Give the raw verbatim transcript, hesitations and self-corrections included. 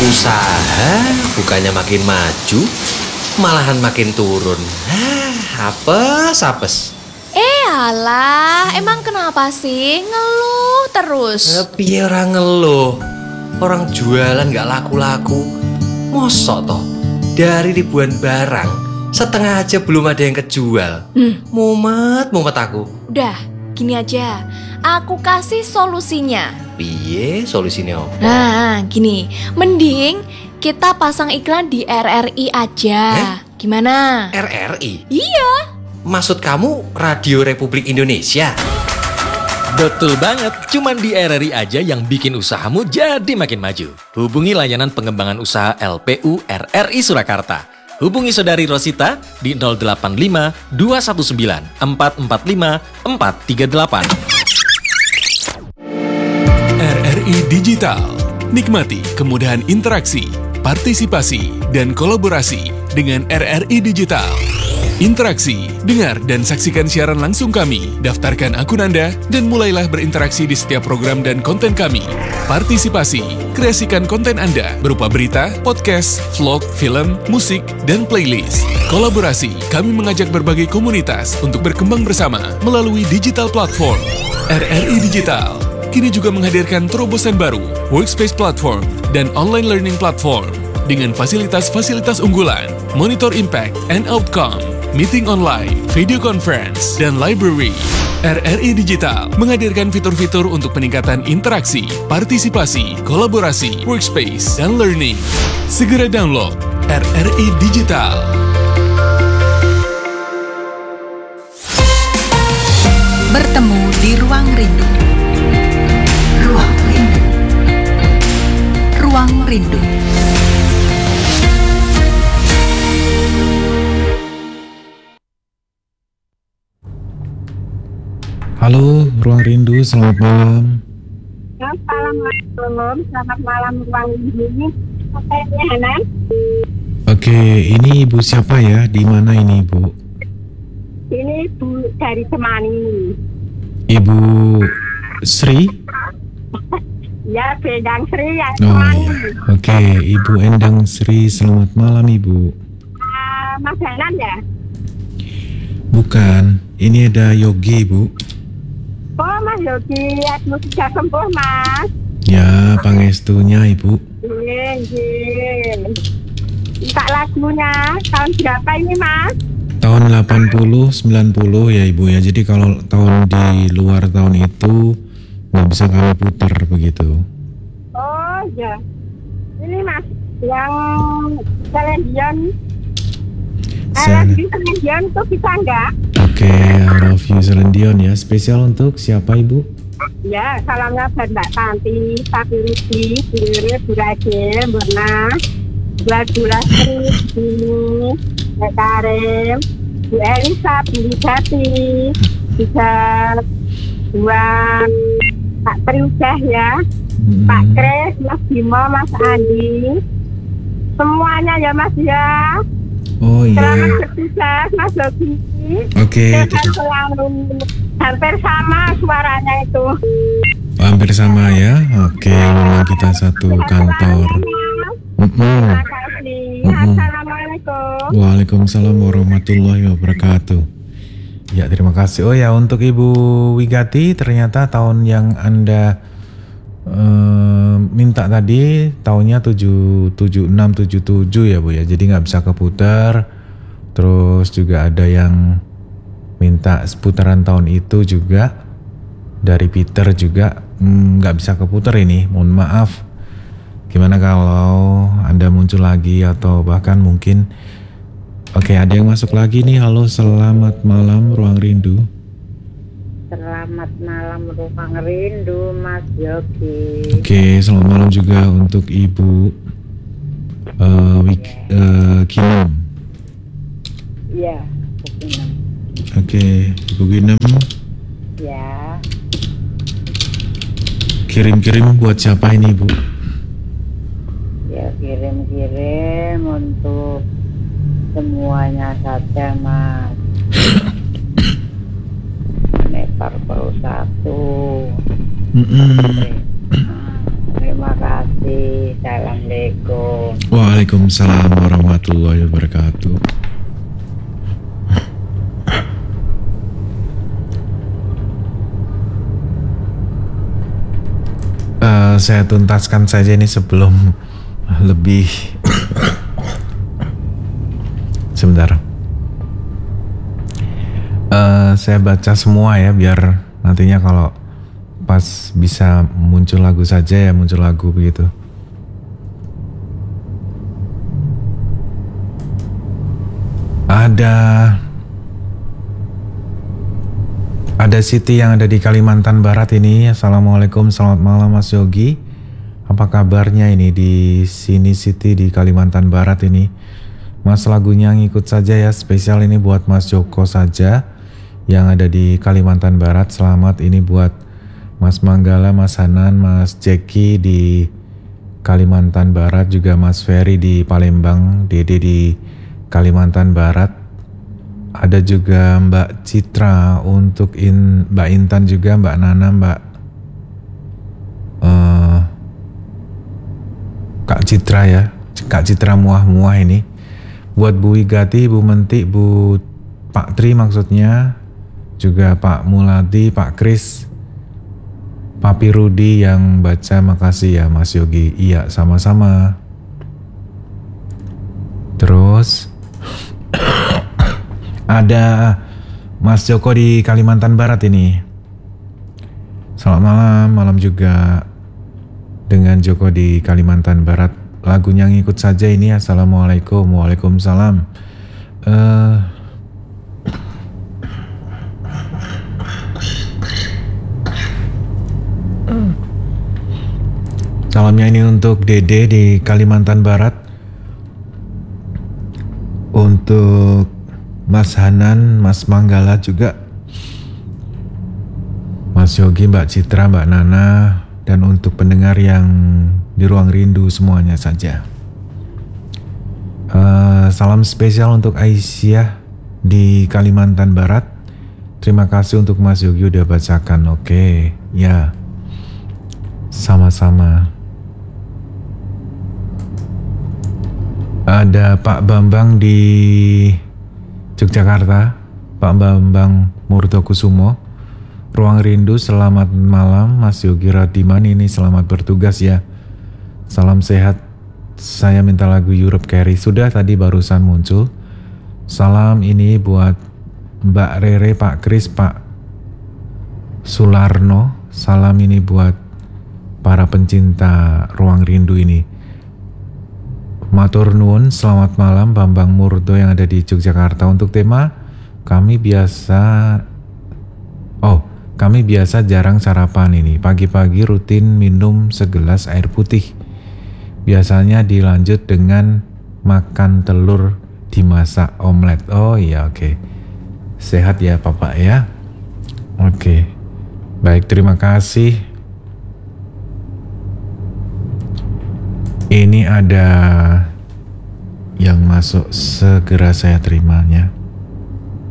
Usaha bukannya makin maju, malahan makin turun. Hah, apes-apes. Eh alah, emang kenapa sih ngeluh terus? Eh, piye orang ngeluh? Orang jualan gak laku-laku. Mosok toh, dari ribuan barang, setengah aja belum ada yang kejual. Hmm. Mumet, mumet aku. Udah, gini aja. Aku kasih solusinya. Piye solusinya? Nah, gini. Mending kita pasang iklan di R R I aja. Eh? Gimana? R R I? Iya. Maksud kamu Radio Republik Indonesia? Betul banget, cuman di R R I aja yang bikin usahamu jadi makin maju. Hubungi layanan pengembangan usaha L P U R R I Surakarta. Hubungi Saudari Rosita di nol delapan lima dua satu sembilan empat empat lima empat tiga delapan. R R I Digital. Nikmati kemudahan interaksi, partisipasi, dan kolaborasi dengan R R I Digital. Interaksi, dengar dan saksikan siaran langsung kami, daftarkan akun Anda, dan mulailah berinteraksi di setiap program dan konten kami. Partisipasi, kreasikan konten Anda berupa berita, podcast, vlog, film, musik, dan playlist. Kolaborasi, kami mengajak berbagai komunitas untuk berkembang bersama melalui digital platform. R R I Digital kini juga menghadirkan terobosan baru, workspace platform, dan online learning platform dengan fasilitas-fasilitas unggulan, monitor impact and outcome, meeting online, video conference, dan library. R R I Digital menghadirkan fitur-fitur untuk peningkatan interaksi, partisipasi, kolaborasi, workspace, dan learning. Segera download R R I Digital. Bertemu di Ruang Rindu. Ruang Rindu. Ruang Rindu. Halo, Ruang Rindu, selamat malam. Selamat malam, selamat malam Ruang Rindu. Apa ini, Hanan? Oke, ini Ibu siapa ya? Di mana ini, Ibu? Ini Bu dari Semani. Ibu Sri? Ya, Bendang Sri ya, Oh Semani. iya. Oke, Ibu Endang Sri, selamat malam, Ibu. Uh, Mas Hanan ya? Bukan, ini ada Yogi, Ibu. Oh, Mas Yogi, aku sudah sembuh, Mas. Ya, pangestunya, Ibu. Iya, iya. Minta lagunya, tahun berapa ini, Mas? Tahun delapan puluh, sembilan puluh ya, Ibu ya. Jadi kalau tahun di luar tahun itu nggak bisa kami putar begitu. Oh, iya. Ini, Mas, yang Selendion. Sel- Di Selendion itu bisa enggak? Oke, I love you Celine Dion ya. Spesial untuk siapa, Ibu? Ya, salamnya buat Mbak Tanti, Tapi Rusi, Bire, Burage, Murna, buat Bu Lastri, Bini, Mbak Karim, Bu Elisa, Bu Widati, juga buat Pak Triudah ya, Hmm. Pak Kres, Mas Bimo, Mas Andi, semuanya ya Mas ya. Oh iya. Selamat bertugas Mas Yogi. Oke. Kita selalu hampir sama suaranya itu. Hampir sama ya. Oke, memang kita satu kantor. Mm-mm. Terima kasih. Mm-mm. Assalamualaikum. Waalaikumsalam warahmatullahi wabarakatuh. Ya, terima kasih. Oh ya, untuk Ibu Wigati, ternyata tahun yang Anda eh, minta tadi tahunnya tujuh tujuh enam tujuh tujuh ya, Bu ya. Jadi nggak bisa keputar. Terus juga ada yang minta seputaran tahun itu juga dari Peter juga nggak hmm, bisa keputar ini. Mohon maaf. Gimana kalau Anda muncul lagi atau bahkan mungkin oke, ada yang masuk lagi nih. Halo, selamat malam Ruang Rindu. Selamat malam Ruang Rindu Mas Yogi. Oke, selamat malam juga untuk Ibu uh, Wik, uh, Kinem. Iya, begini. Oke, Ibu Kinem. Ya, Kirim-kirim buat siapa ini, Bu? ya kirim-kirim untuk semuanya saja Mas. Nepar Pro satu. Mm-mm. Terima kasih. Assalamualaikum. Waalaikumsalam warahmatullahi wabarakatuh. Uh, saya tuntaskan saja ini sebelum lebih sebentar. Uh, saya baca semua ya biar nantinya kalau pas bisa muncul lagu saja ya muncul lagu begitu. Ada Ada Siti yang ada di Kalimantan Barat ini. Assalamualaikum, selamat malam Mas Yogi. Apa kabarnya ini di sini Siti di Kalimantan Barat ini? Mas lagunya ngikut saja ya, spesial ini buat Mas Joko saja yang ada di Kalimantan Barat. Selamat ini buat Mas Manggala, Mas Hanan, Mas Jeki di Kalimantan Barat, juga Mas Ferry di Palembang, Dede di Kalimantan Barat. Ada juga Mbak Citra untuk in, Mbak Intan juga, Mbak Nana, Mbak uh, Kak Citra ya, Kak Citra muah-muah ini. Buat Bu Wigati, Bu Menti, Bu Pak Tri maksudnya, juga Pak Muladi, Pak Kris, Papi Rudi yang baca, makasih ya Mas Yogi. Iya, sama-sama. Terus ada Mas Joko di Kalimantan Barat ini. Selamat malam, malam juga dengan Joko di Kalimantan Barat. Lagunya ngikut saja ini. Assalamualaikum, waalaikumsalam. Uh, Salamnya ini untuk Dede di Kalimantan Barat. Untuk Mas Hanan, Mas Manggala juga, Mas Yogi, Mbak Citra, Mbak Nana, dan untuk pendengar yang di Ruang Rindu semuanya saja. Uh, salam spesial untuk Aisyah di Kalimantan Barat. Terima kasih untuk Mas Yogi udah bacakan. Oke, ya, sama-sama. Ada Pak Bambang di Yogyakarta, Pak Bambang Murtokusumo. Ruang Rindu, selamat malam Mas Yogi Radiman, ini selamat bertugas ya. Salam sehat, saya minta lagu Europe Carry, sudah tadi barusan muncul. Salam ini buat Mbak Rere, Pak Kris, Pak Sularno. Salam ini buat para pencinta Ruang Rindu ini. Matur nuwun, selamat malam Bambang Murdo yang ada di Yogyakarta. Untuk tema kami biasa Oh, kami biasa jarang sarapan ini. Pagi-pagi rutin minum segelas air putih. Biasanya dilanjut dengan makan telur dimasak omelet. Oh iya, oke. Okay. Sehat ya Bapak ya. Oke. Okay. Baik, terima kasih. Ini ada yang masuk, segera saya terimanya.